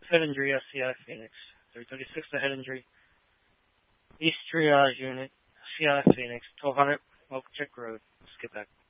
head injury, SCI Phoenix. 336, the head injury. East Triage Unit, CI Phoenix, 1200 Oak Check Road. Let's get back.